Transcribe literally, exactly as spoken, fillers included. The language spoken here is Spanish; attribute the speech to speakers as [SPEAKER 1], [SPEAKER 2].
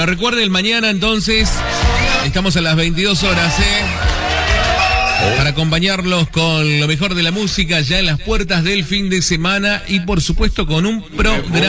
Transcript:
[SPEAKER 1] Bueno, recuerden, mañana entonces estamos a las veintidós horas, ¿eh? Para acompañarlos con lo mejor de la música ya en las puertas del fin de semana y por supuesto con un programa